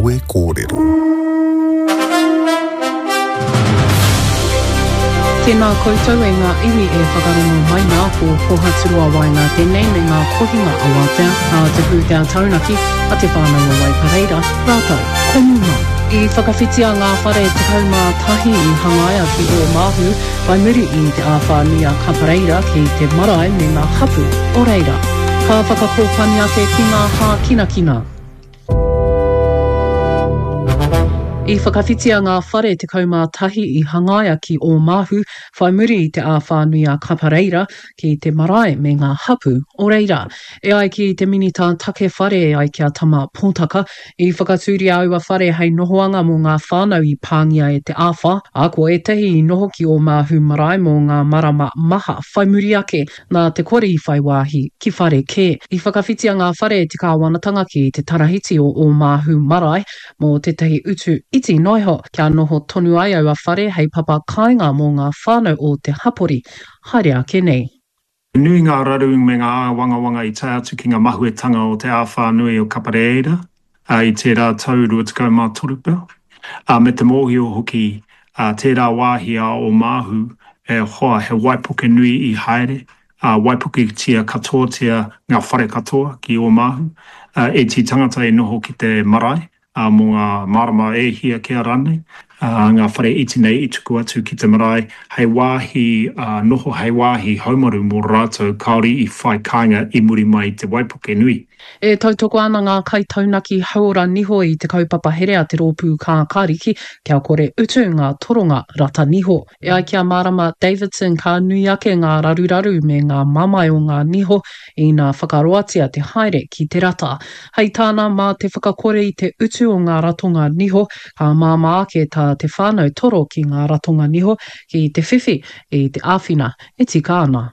e kōrero. Tēnā koutou e ngā iwi e whakarongo mai ngā ko pohaturua wai ngā tēnei me ngā kohinga a Awatea, a te pūtea taunaki, a te whānau wai pareira, rātau, konuma. I whakawhitia ngā whare te kauma tahi I hangaia ki o Mahu, vai muri I te āwhānui a Kapareira ki te marae me ngā hapu o reira. Ka whakakōpani ake ki ngā hā kinakina. I whakawhitia ngā whare te kauma tahi I hangaia ki o Mahu, whai muri I te āwhānui a Kapareira ki te marae me ngā hapu o reira. E ai ki te minita take whare e ai kia tama pōtaka, I whakatūri au a whare hei nohoanga mō ngā whānau I pāngia e te āwha, a ko e tehi I noho ki o Mahu marae mō ngā marama maha whai muri ake, nā te kore I whai wāhi ki whare kē. I whakawhitia ngā whare te kāwanatanga ki te tarahiti o Mahu marae, mō tētahi utu iti noiho kia noho tonu ai au a whare hei papa kāinga mō ngā whānau o te hapori. Haere ake nei. Nui ngā raru me ngā wanga I tai atu ki ngā mahuetanga o te āwhānui o Kapareira, I te rā tau rua tukau mā torupau. Me te mōhio hoki, tērā wāhi o Mahu, e hoa he waipuke nui I haere, waipuke tia katoa, tia ngā whare katoa ki o Mahu, e ti tangata e noho ki te marae, mō ngā marama e hia kia rane, ngā whare iti nei I tuku atu ki te marae, hei wāhi, noho hei wāhi haumaru mō rātou kaori I whai kāinga I muri mai te waipuke nui. E tautoko ana ngā kai taunaki haora niho I te kaupapa here a te rōpū kā kāriki, kia kore utu ngā toronga rata niho. E ai kia marama Davidson ka nui ake ngā raruraru me ngā mamai o ngā niho I ngā whakaroatia te haere ki te rata. Hei tāna mā te whakakore I te utu o ngā ratonga niho, ka māma ake tā te whānau toro ki ngā ratonga niho, ki te whiwhi I te āwhina e tika ana.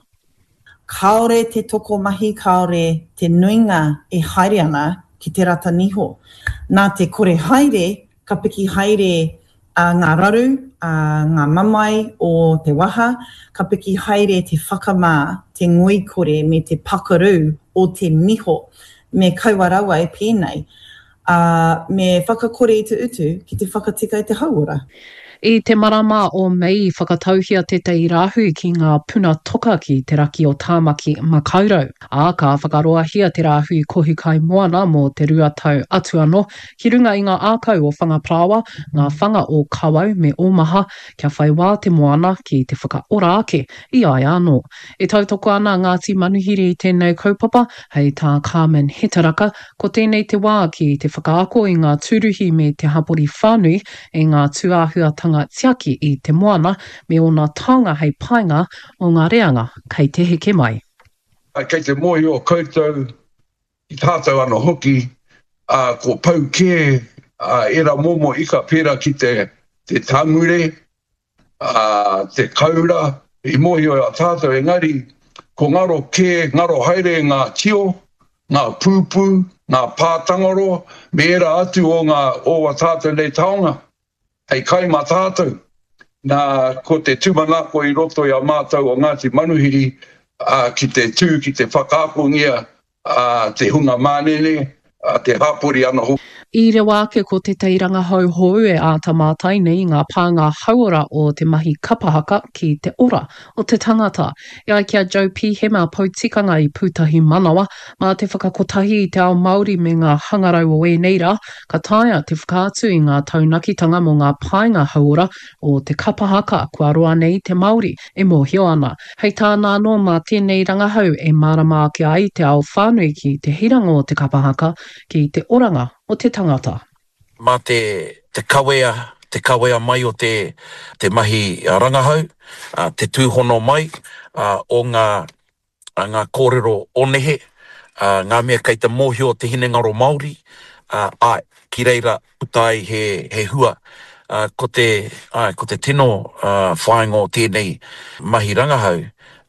Kaore te toko mahi, kaore te nuinga e haere ana ki te rata niho. Nā te kore haere, ka piki haere ngā raru, ngā mamai o te waha, ka piki haere te whakamā, te ngoi kore me te pakaru o te niho, me kauarawa e pēnei, me whakakore I te utu ki te whakatika I te hauora. I te marama o mei whakatauhia tētai rāhui ki ngā puna toka ki te raki o tāmaki makaurau. Ka whakaroahia te rāhui kohi kai moana mō te ruatau atu anō, ki runga I ngā ākau o whangaprawa, ngā whanga o kawau me omaha, kia whai wā te moana ki te whakaora ake I ai anō. E tautoko ana Ngāti Manuhiri I tēnei kaupapa, hei tā Carmen Hetaraka, ko tēnei te wā ki te whakaako I ngā tūruhi me te hapori whānui, e ngā tuāhuatanga tiaki I te moana me ona taonga hei painga o ngā reanga kei te heke mai. Kei te mohi o koutou I tātou ana hoki, ko pau kē, era momo ika pēra ki te tangure, te kaura, I mohi o tātou engari, ko ngaro kē, ngaro haere ngā tio, ngā pūpū, ngā pātangaro, me era atu o ngā owa tātou nei taonga. Hei kai mā tātou, nā ko te tūmanako I roto I a mātou o Ngāti Manuhiri, ki te tū, ki te whakaakongia, te hunga mānene, te hapori ana hoki. I rewa ake ko te teiranga hauhou e ātamātai nei ngā pānga hauora o te mahi kapahaka ki te ora o te tangata. E ai kia Joe P. Hema pautikanga I pūtahi manawa, mā te whakakotahi I te ao Māori me ngā hangarau o e neira, ka taia te whakaatu I ngā taunakitanga mō ngā pāinga hauora o te kapahaka kua roa nei te Māori e mōhio ana. Hei tāna anō mā tēnei rangahau e marama ake ai te ao whānui ki te hiranga o te kapahaka ki te oranga o te tangata. Mā te kawea mai o te mahi rangahau, te tūhono mai o ngā kōrero onehe, ngā mea kei te mōhio o te hinengaro Māori, ki reira putai he hua, ko te tino whāingo o tēnei mahi rangahau,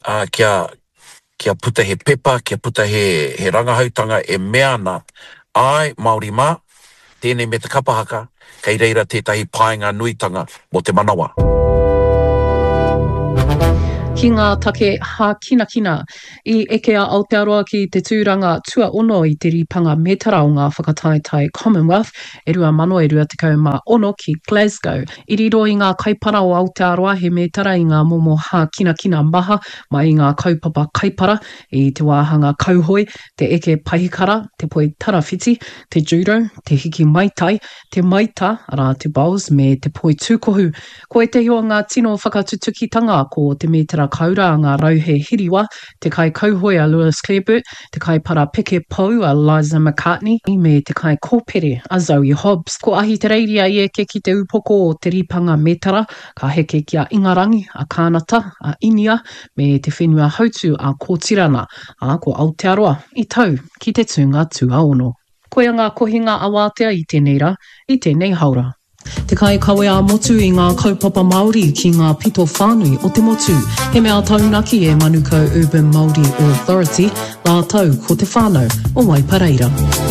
kia puta he pepa, kia puta he rangahautanga e mea ana, ai Māori mā, tēnei me te kapahaka, kei reira tētahi pāinga nuitanga mo te manawa. Ki ngā take hā kina kina, I eke a Aotearoa ki te tūranga tua ono I te ripanga metara o ngā whakataetai Commonwealth, e rua mano e rua tekau mā ono ki Glasgow. I riro I ngā kaipara o Aotearoa he metara I ngā momo hā kina kina maha mai I ngā kaupapa kaipara I te wāhanga kauhoi, te eke pahikara, te poi tarawhiti, te judo, te hiki maitai, te maita, ara te bowls me te poi tūkohu. Ko e te hio ngā tino whakatutukitanga ko te metara kaura a ngā rauhe hiriwa, te kai kauhoi a Lewis Clareburt, te kai para peke pou a Liza McCartney, me te kai kōpere a Zoe Hobbs. Ko ahi te reiria I eke ki te upoko o te ripanga metara, ka heke ki a Ingarangi, a Kānata, a Inia, me te whenua hautu a Kōtirana, a ko Aotearoa, I tau ki te tūnga Tuaono. Koia ngā kohinga awātea I tēnei rā, I tēnei haura. Te kai kawe a motu I ngā kaupapa Māori ki ngā pito whānui o te motu. He mea taunaki e Manukau Urban Māori Authority, la tau ko te whānau o Waipareira.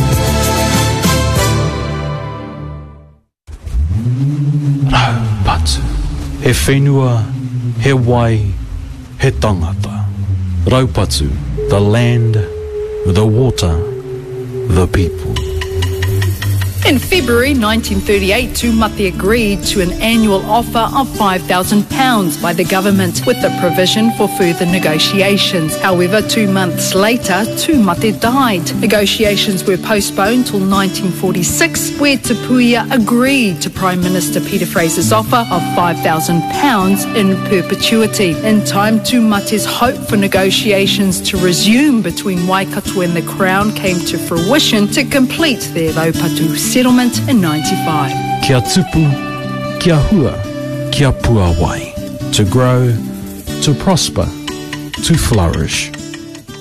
Raupatu. He whenua, he wai, he tangata. Raupatu, the land, the water, the people. In February 1938, Tūmate agreed to an annual offer of £5,000 by the government with the provision for further negotiations. However, 2 months later, Tūmate died. Negotiations were postponed till 1946, where Te Puia agreed to Prime Minister Peter Fraser's offer of £5,000 in perpetuity. In time, Tūmate's hope for negotiations to resume between Waikato and the Crown came to fruition to complete their Raupatu settlement in 95. Kia tupu, kia hua, kia pua wai. To grow, to prosper, to flourish.